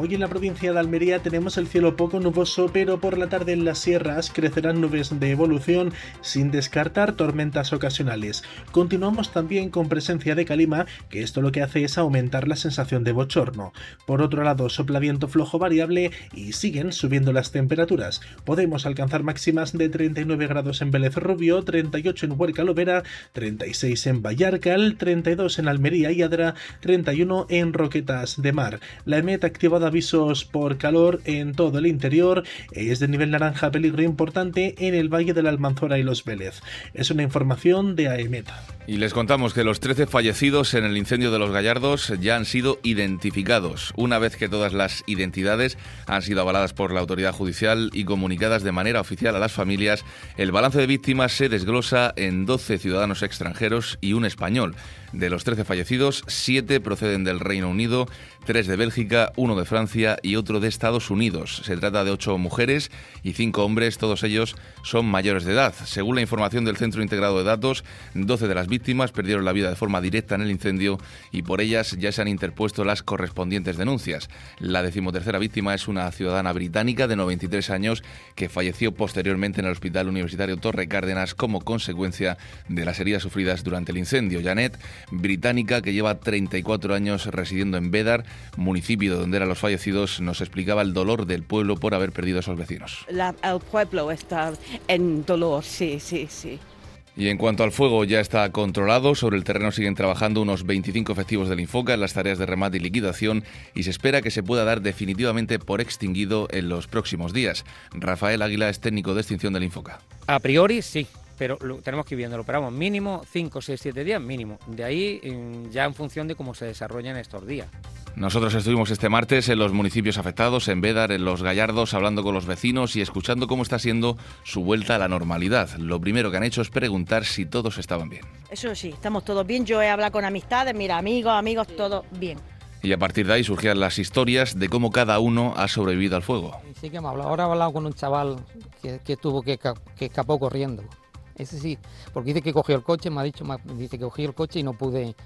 Hoy en la provincia de Almería tenemos el cielo poco nuboso, pero por la tarde en las sierras crecerán nubes de evolución sin descartar tormentas ocasionales. Continuamos también con presencia de calima, que esto lo que hace es aumentar la sensación de bochorno. Por otro lado, sopla viento flojo variable y siguen subiendo las temperaturas. Podemos alcanzar máximas de 39 grados en Vélez Rubio, 38 en Huerca Lovera, 36 en Vallarcal, 32 en Almería y Adra, 31 en Roquetas de Mar. La EMET ha activado avisos por calor en todo el interior. Es de nivel naranja peligro importante en el Valle de la Almanzora y Los Vélez. Es una información de AEMET. Y les contamos que los 13 fallecidos en el incendio de Los Gallardos ya han sido identificados, una vez que todas las identidades han sido avaladas por la autoridad judicial y comunicadas de manera oficial a las familias. El balance de víctimas se desglosa en 12 ciudadanos extranjeros y un español. De los 13 fallecidos, 7 proceden del Reino Unido, 3 de Bélgica, 1 de Francia y otro de Estados Unidos. Se trata de 8 mujeres y 5 hombres, todos ellos son mayores de edad. Según la información del Centro Integrado de Datos, 12 de las víctimas perdieron la vida de forma directa en el incendio y por ellas ya se han interpuesto las correspondientes denuncias. La 13ª víctima es una ciudadana británica de 93 años que falleció posteriormente en el Hospital Universitario Torre Cárdenas como consecuencia de las heridas sufridas durante el incendio. Janet, británica que lleva 34 años residiendo en Bédar, municipio donde eran los fallecidos, nos explicaba el dolor del pueblo por haber perdido a esos vecinos. El pueblo está en dolor, sí. Y en cuanto al fuego, ya está controlado. Sobre el terreno siguen trabajando unos 25 efectivos del Infoca en las tareas de remate y liquidación y se espera que se pueda dar definitivamente por extinguido en los próximos días. Rafael Águila es técnico de extinción del Infoca. A priori sí, pero tenemos que ir viéndolo. Pero vamos, mínimo 5, 6, 7 días, mínimo. De ahí ya en función de cómo se desarrollan estos días. Nosotros estuvimos este martes en los municipios afectados, en Bédar, en Los Gallardos, hablando con los vecinos y escuchando cómo está siendo su vuelta a la normalidad. Lo primero que han hecho es preguntar si todos estaban bien. Eso sí, estamos todos bien. Yo he hablado con amistades, mira, amigos, todo bien. Y a partir de ahí surgían las historias de cómo cada uno ha sobrevivido al fuego. Sí que hemos hablado. Ahora he hablado con un chaval que escapó corriendo. Ese sí, porque dice que cogió el coche, dice que cogió el coche y no pude,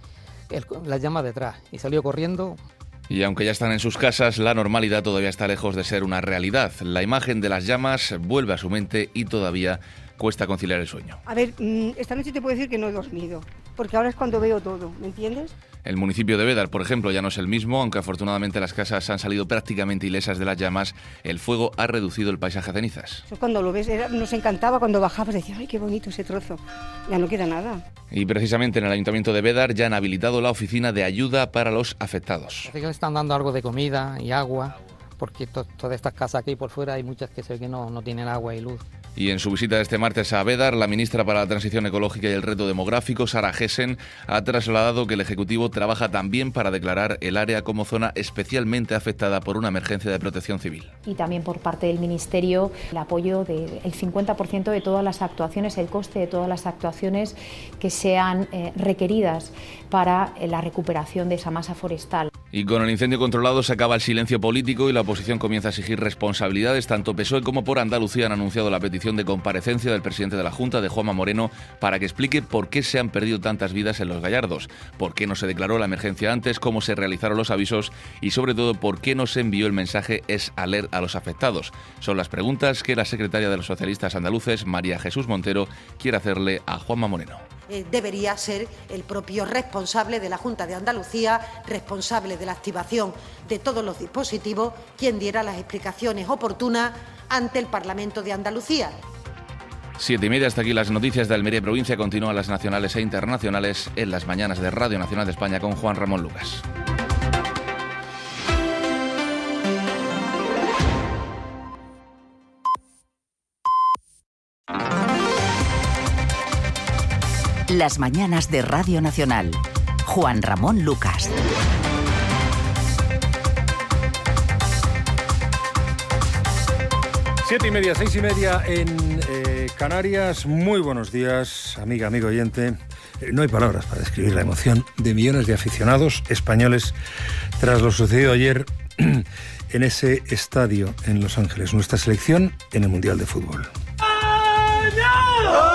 las llamas detrás, y salió corriendo. Y aunque ya están en sus casas, la normalidad todavía está lejos de ser una realidad. La imagen de las llamas vuelve a su mente y todavía cuesta conciliar el sueño. A ver, esta noche te puedo decir que no he dormido, porque ahora es cuando veo todo, ¿me entiendes? El municipio de Bédar, por ejemplo, ya no es el mismo, aunque afortunadamente las casas han salido prácticamente ilesas de las llamas. El fuego ha reducido el paisaje a cenizas. Eso cuando lo ves, nos encantaba cuando bajabas, decía, ay, qué bonito ese trozo. Ya no queda nada. Y precisamente en el Ayuntamiento de Bédar ya han habilitado la oficina de ayuda para los afectados. Parece que le están dando algo de comida y agua, porque todas estas casas aquí por fuera hay muchas que se ve que no tienen agua y luz. Y en su visita de este martes a Bédar, la ministra para la Transición Ecológica y el Reto Demográfico, Sara Gessen, ha trasladado que el Ejecutivo trabaja también para declarar el área como zona especialmente afectada por una emergencia de protección civil. Y también por parte del Ministerio el apoyo del 50% de todas las actuaciones, el coste de todas las actuaciones que sean requeridas para la recuperación de esa masa forestal. Y con el incendio controlado se acaba el silencio político y la oposición comienza a exigir responsabilidades. Tanto PSOE como por Andalucía han anunciado la petición de comparecencia del presidente de la Junta, de Juanma Moreno, para que explique por qué se han perdido tantas vidas en Los Gallardos, por qué no se declaró la emergencia antes, cómo se realizaron los avisos y, sobre todo, por qué no se envió el mensaje Es Alert a los afectados. Son las preguntas que la secretaria de los socialistas andaluces, María Jesús Montero, quiere hacerle a Juanma Moreno. Debería ser el propio responsable de la Junta de Andalucía, responsable de la activación de todos los dispositivos, quien diera las explicaciones oportunas ante el Parlamento de Andalucía. 7:30, hasta aquí las noticias de Almería y provincia. Continúan las nacionales e internacionales en las mañanas de Radio Nacional de España con Juan Ramón Lucas. Las mañanas de Radio Nacional. Juan Ramón Lucas. Siete y media, 6:30 en Canarias. Muy buenos días, amigo oyente. No hay palabras para describir la emoción de millones de aficionados españoles tras lo sucedido ayer en ese estadio en Los Ángeles. Nuestra selección en el Mundial de Fútbol. ¡España!